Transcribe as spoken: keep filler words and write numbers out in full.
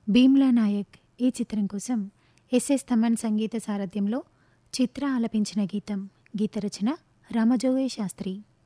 భీమ్లా నాయక్ ఈ చిత్రం కోసం ఎస్ఎస్ తమన్ సంగీత సారథ్యంలో చిత్ర ఆలపించిన గీతం. గీత రచన రామజోగయ్య శాస్త్రి.